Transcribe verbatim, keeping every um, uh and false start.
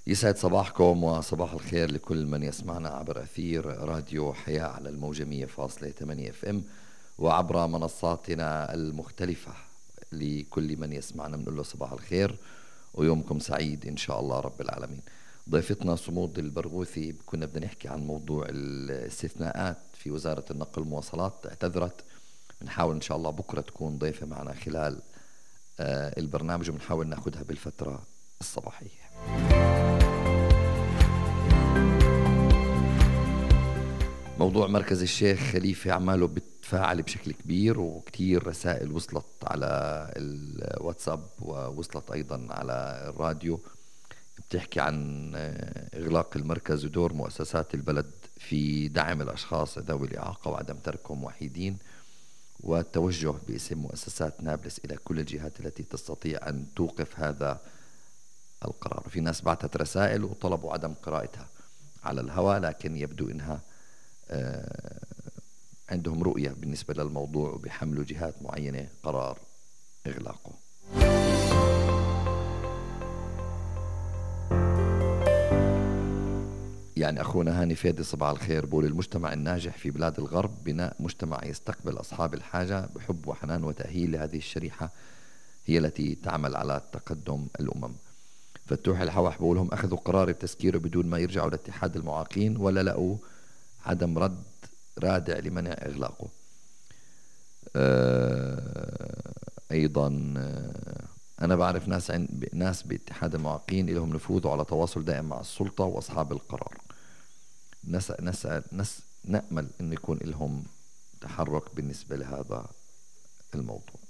يسعد صباحكم وصباح الخير لكل من يسمعنا عبر أثير راديو حياة على الموجة مية فاصلة ثمانية اف ام وعبر منصاتنا المختلفة. لكل من يسمعنا بنقول له صباح الخير ويومكم سعيد إن شاء الله رب العالمين. ضيفتنا صمود البرغوثي، كنا بدنا نحكي عن موضوع الاستثناءات في وزارة النقل والمواصلات، اعتذرت. بنحاول إن شاء الله بكرة تكون ضيفة معنا خلال آه البرنامج، وبنحاول ناخدها بالفترة الصباحية. موضوع مركز الشيخ خليفة عماله بتفاعل بشكل كبير، وكتير رسائل وصلت على الواتساب ووصلت أيضا على الراديو بتحكي عن إغلاق المركز ودور مؤسسات البلد في دعم الأشخاص ذوي الإعاقة وعدم تركهم وحيدين، والتوجه باسم مؤسسات نابلس إلى كل الجهات التي تستطيع أن توقف هذا القرار. في ناس بعثت رسائل وطلبوا عدم قراءتها على الهواء، لكن يبدو إنها عندهم رؤية بالنسبة للموضوع وبيحملوا جهات معينة قرار إغلاقه. يعني أخونا هاني فادي صباح الخير بقول: المجتمع الناجح في بلاد الغرب بناء مجتمع يستقبل أصحاب الحاجة بحب وحنان وتأهيل. هذه الشريحة هي التي تعمل على تقدم الأمم. فتوح الحوح بقول: هم أخذوا قرار بتسكيره بدون ما يرجعوا لاتحاد المعاقين ولا لقوا عدم رد رادع لمنع إغلاقه. آه أيضا آه أنا بعرف ناس عند ناس باتحاد المعاقين لهم نفوذ وعلى تواصل دائم مع السلطة وأصحاب القرار. نسأل نسأل نس نأمل أن يكون لهم تحرك بالنسبة لهذا الموضوع.